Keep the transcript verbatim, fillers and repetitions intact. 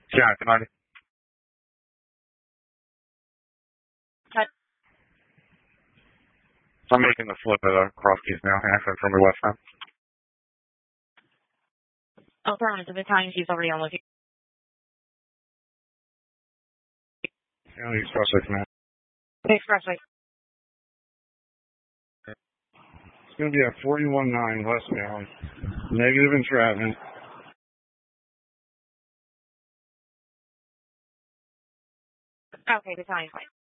Yeah, can I? So I'm making the flip at uh, cross keys now, accent from the west now. Affirmative, the time she's already on with you. Yeah, the expressway now. Expressway. It's going to be at forty-one nine westbound. Negative entrapment. Okay, the time fine.